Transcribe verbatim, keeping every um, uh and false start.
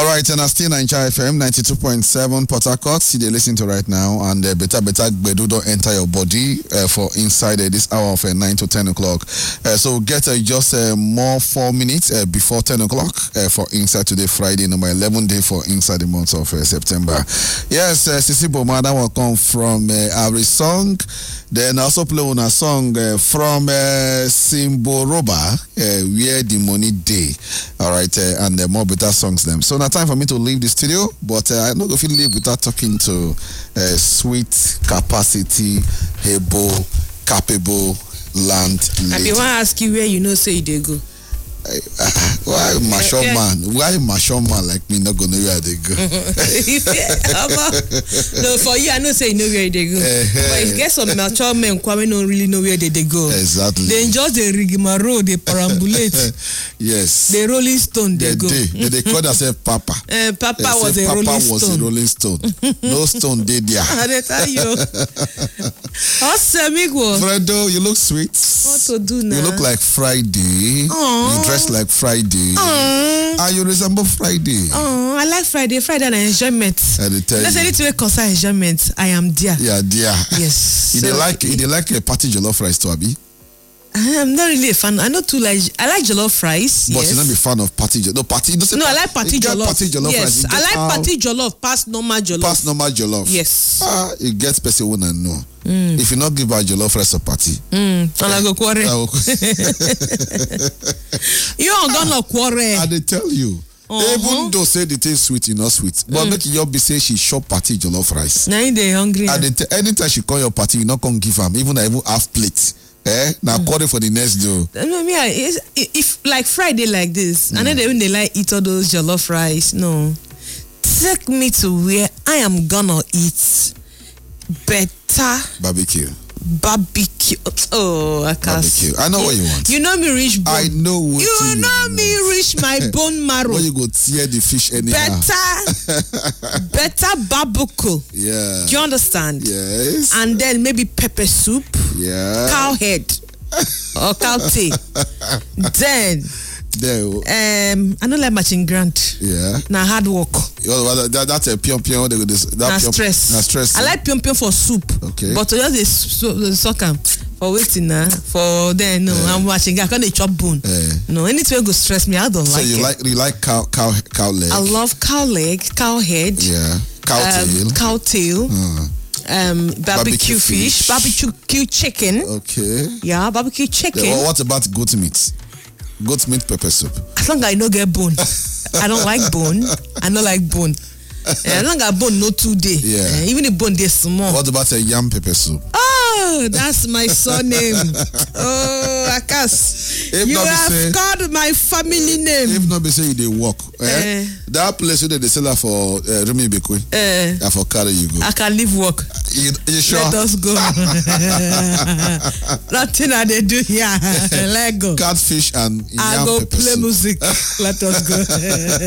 All right, and I still Nigeria F M ninety-two point seven Port Harcourt. See, they listen to right now, and uh, better, better, bedu don't enter your body uh, for inside uh, this hour of uh, nine to ten o'clock. Uh, so get uh, just uh, more four minutes uh, before ten o'clock uh, for inside today, Friday, number eleven day for inside the month of uh, September. Yes, uh, Sisi Bomada will come from uh, our song. Then also play on a song uh, from uh, Simboroba, uh, Where the Money Day. All right, uh, and uh, more better songs them. So now time for me to leave the studio, but uh, I'm not going to leave without talking to uh, sweet capacity, able, capable land lady. I want to ask you where you know say they go. Uh, uh, why mature yeah. man? Why mature man like me not gonna know where they go? No, for you I know say you know where they go. Uh-huh. But if get some mature men who don't really know where they, they go. Exactly. They just the rigmarole, they perambulate. Yes. The Rolling Stone they, they go. They, they call themselves Papa. Uh, Papa they was a Papa Rolling was Stone. a Rolling Stone. No stone did there. I tell you. Awesome, Fredo, you look sweet. What to do now? You look like Friday. Aww. You dress like Friday. Aww. Ah, you resemble Friday. Oh, I like Friday. Friday and enjoyment. That's anything concern enjoyment. I am dear. Yeah, dear. Yes. You so, like you like a party jollof rice to Abi? I'm not really a fan. I know too like I like jollof rice. But yes. you're not a fan of party jollof. No party. No, I like party jollof. Party jollof yes, rice. I like party jollof past normal jollof. Past normal jollof. Yes. Ah, it gets person wanna know. Mm. If you not give her jollof rice or party. Mm. I go quarrel. You are gonna quarrel. I they tell you. Uh-huh. Even though say the taste sweet, you not sweet. But mm. make your be say she shop party jollof rice. Now they hungry. And they t- anytime she call your party, you not gonna give her. Even I even half plate. Eh? Now mm. quarter for the next do. No, me, if, if like Friday like this, mm. and then they, when they like eat all those jollof rice, no. Take me to where I am gonna eat better barbecue. Barbecue. Oh, I can't. Barbecue. I know what you want. You know me reach bone. I know what you, you know want. me reach my bone marrow. Where you go tear the fish anyhow. Better, better barbecue. Yeah. Do you understand? Yes. And then maybe pepper soup. Yeah. Cow head or cow tail. Then. There. Um, I don't like matching grant. Yeah. Now hard work. That, that, that's a pion pion. That na stress. Na stress. I like pion pion for soup. Okay. But to just the soccer for waiting now for then no uh, I'm watching. I can't chop bone. Uh, no, anything go stress me. I don't so like. So you it. like you like cow cow cow leg. I love cow leg, cow head. Yeah. Cow um, tail. Cow tail. Uh. Um, barbecue, barbecue fish, fish, barbecue chicken. Okay. Yeah, barbecue chicken. Yeah, well, what about goat meat? Goat meat pepper soup. As long as I don't get bone. I don't like bone. I don't like bone. As long as bone no two day. Yeah. Uh, even the bone they small. What about a yam pepper soup? Oh, that's my surname. Oh, Akas. If you have say, called my family name. If not be say you they walk. Eh? Uh, that place where they sell for uh, Rumi Bekwe. Uh, for carry you go. I can leave work. You, you sure? Let us go. Nothing I they do here. Let go. Catfish and I yam go pepper play soup. music. Let us go.